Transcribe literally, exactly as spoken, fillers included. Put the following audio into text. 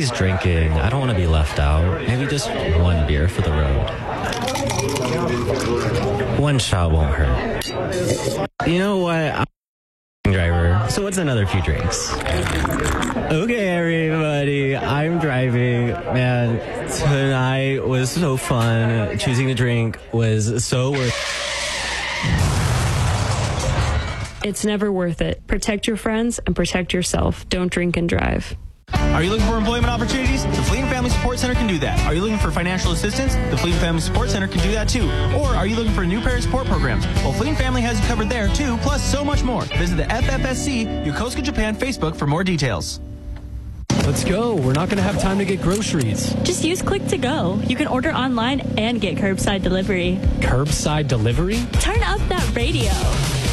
Nobody's drinking. I don't want to be left out. Maybe just one beer for the road. One shot won't hurt. You know what? I'm a driver, so what's another few drinks? Okay, everybody, I'm driving. Man, tonight was so fun. Choosing to drink was so worth it. It's never worth it. Protect your friends and protect yourself. Don't drink and drive. Are you looking for employment opportunities? The Fleet and Family Support Center can do that. Are you looking for financial assistance? The Fleet and Family Support Center can do that too. Or are you looking for new parent support programs? Well, Fleet and Family has you covered there too, plus so much more. Visit the F F S C Yokosuka Japan Facebook for more details. Let's go. We're not going to have time to get groceries. Just use Click to Go. You can order online and get curbside delivery. Curbside delivery? Turn up that radio.